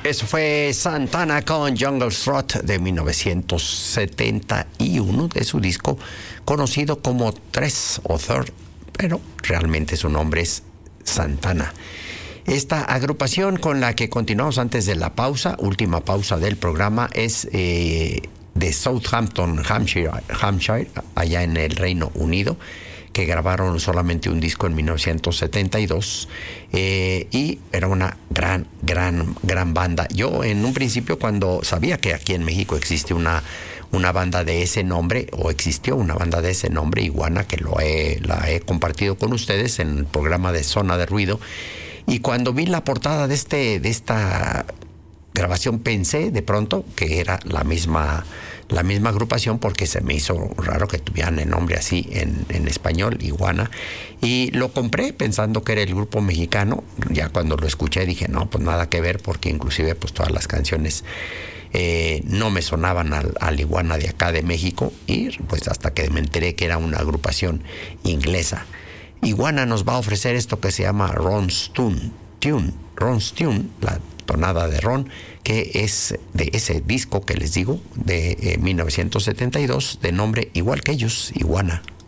Eso fue Santana con Jungle Strut de 1971, de su disco conocido como Tres o Third, pero realmente su nombre es Santana. Esta agrupación con la que continuamos antes de la pausa, última pausa del programa, es de Southampton, Hampshire, allá en el Reino Unido, que grabaron solamente un disco en 1972 y era una gran banda. Yo en un principio, cuando sabía que aquí en México existe una banda de ese nombre, o existió una banda de ese nombre, Iguana, que la he compartido con ustedes en el programa de Zona de Ruido, y cuando vi la portada de esta grabación pensé de pronto que era la misma agrupación, porque se me hizo raro que tuvieran el nombre así en español, Iguana, y lo compré pensando que era el grupo mexicano. Ya cuando lo escuché dije, no, pues nada que ver, porque inclusive pues todas las canciones no me sonaban al Iguana de acá de México, y pues hasta que me enteré que era una agrupación inglesa. Iguana nos va a ofrecer esto que se llama Ron's Tune, la tonada de Ron, que es de ese disco que les digo, de 1972, de nombre igual que ellos, Iguana.